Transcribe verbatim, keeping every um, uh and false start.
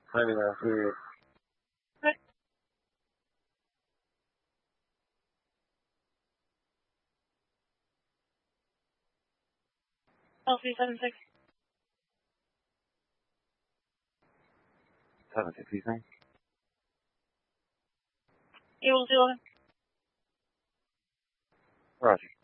Timing on three. Okay. L three seven six. Seven six, you saying? Able to. Roger.